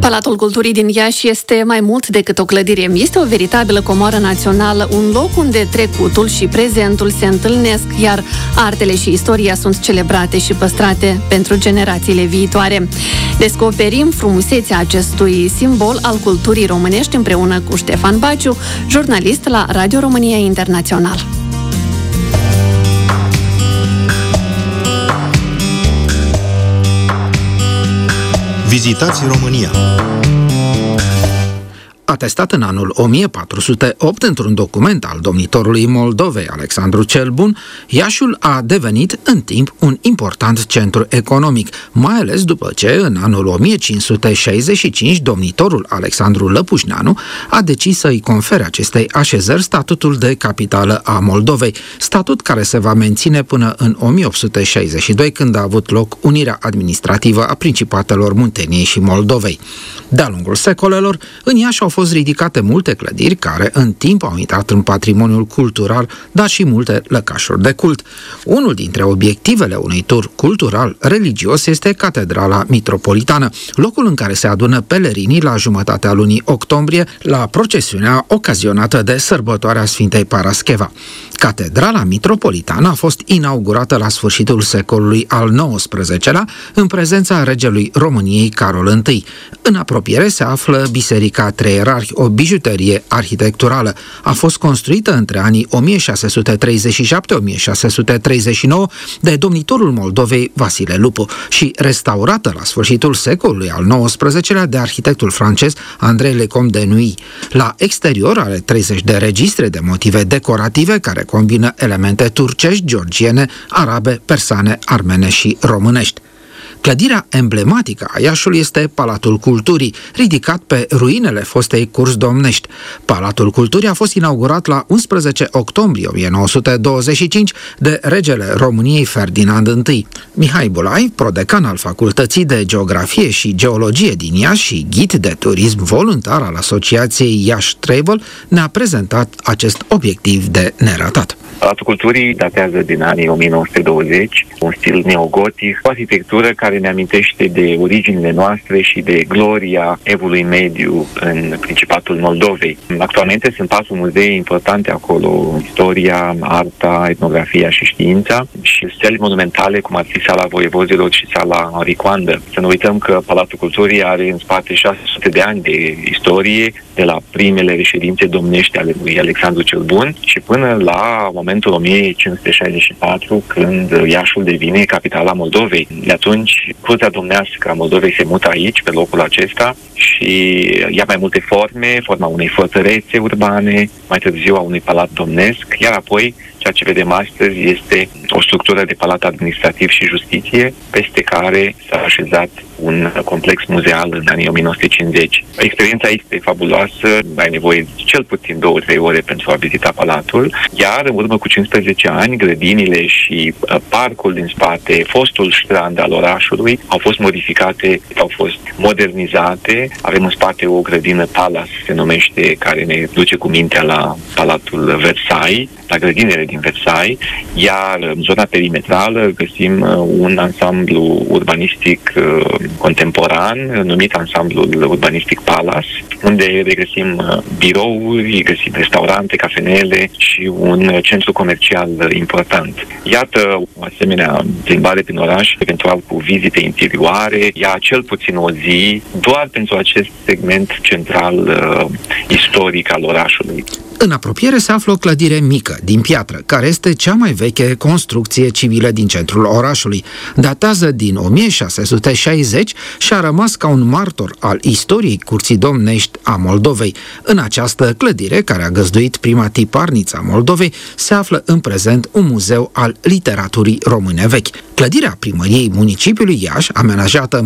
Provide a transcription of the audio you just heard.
Palatul Culturii din Iași este mai mult decât o clădire. Este o veritabilă comoară națională, un loc unde trecutul și prezentul se întâlnesc, iar artele și istoria sunt celebrate și păstrate pentru generațiile viitoare. Descoperim frumusețea acestui simbol al culturii românești împreună cu Ștefan Baciu, jurnalist la Radio România Internațional. Vizitați România. Atestat în anul 1408 într-un document al domnitorului Moldovei, Alexandru cel Bun, Iașiul a devenit în timp un important centru economic, mai ales după ce în anul 1565 domnitorul Alexandru Lăpușneanu a decis să-i confere acestei așezări statutul de capitală a Moldovei, statut care se va menține până în 1862, când a avut loc unirea administrativă a principatelor Munteniei și Moldovei. De-a lungul secolelor, în Iași au fost ridicate multe clădiri care în timp au intrat în patrimoniul cultural, dar și multe lăcașuri de cult. Unul dintre obiectivele unui tur cultural religios este Catedrala Mitropolitană, locul în care se adună pelerinii la jumătatea lunii octombrie la procesiunea ocazionată de sărbătoarea Sfintei Parascheva. Catedrala Mitropolitană a fost inaugurată la sfârșitul secolului al XIX-lea în prezența regelui României Carol I. În apropiere se află Biserica Trei Ierarhi, o bijuterie arhitecturală. A fost construită între anii 1637-1639 de domnitorul Moldovei Vasile Lupu și restaurată la sfârșitul secolului al XIX-lea de arhitectul francez André Lecomte de Nuy. La exterior are 30 de registre de motive decorative care combină elemente turcești, georgiene, arabe, persane, armene și românești. Clădirea emblematică a Iașiului este Palatul Culturii, ridicat pe ruinele fostei curți domnești. Palatul Culturii a fost inaugurat la 11 octombrie 1925 de regele României Ferdinand I. Mihai Bulai, prodecan al Facultății de Geografie și Geologie din Iași și ghid de turism voluntar al Asociației Iași Travel, ne-a prezentat acest obiectiv de neratat. Palatul Culturii datează din anii 1920, un stil neogotic, o arhitectură care ne amintește de originile noastre și de gloria Evului Mediu în Principatul Moldovei. Actualmente sunt 4 muzee importante acolo: istoria, arta, etnografia și știința, și stele monumentale cum ar fi Sala Voievozilor și Sala Aricoandă. Să nu uităm că Palatul Culturii are în spate 600 de ani de istorie, de la primele reședințe domnești ale lui Alexandru cel Bun și până la momentul 1564, când Iașiul devine capitala Moldovei. De atunci, curtea domnească a Moldovei se mută aici, pe locul acesta, și ia mai multe forme, forma unei fortărețe urbane, mai târziu a unui palat domnesc, iar apoi ceea ce vedem astăzi este o structură de palat administrativ și justiție, peste care s-a așezat un complex muzeal în anii 1950. Experiența este fabuloasă, ai nevoie de cel puțin 2-3 ore pentru a vizita palatul, iar în urmă cu 15 ani, grădinile și parcul din spate, fostul strand al orașului, au fost modificate, au fost modernizate. Avem în spate o grădină Palace, se numește, care ne duce cu mintea la Palatul Versailles, la grădinele din Versailles, iar în zona perimetrală găsim un ansamblu urbanistic contemporan, numit ansamblul urbanistic Palace, unde regăsim birouri, găsim restaurante, cafenele și un centru comercial important. Iată o asemenea plimbare prin oraș, eventual cu vizite interioare, ia cel puțin o zi, doar pentru acest segment central istoric al orașului. În apropiere se află o clădire mică, din piatră, care este cea mai veche construcție civilă din centrul orașului. Datează din 1660 și a rămas ca un martor al istoriei curții domnești a Moldovei. În această clădire, care a găzduit prima tiparniță a Moldovei, se află în prezent un muzeu al literaturii române vechi. Clădirea primăriei municipiului Iași, amenajată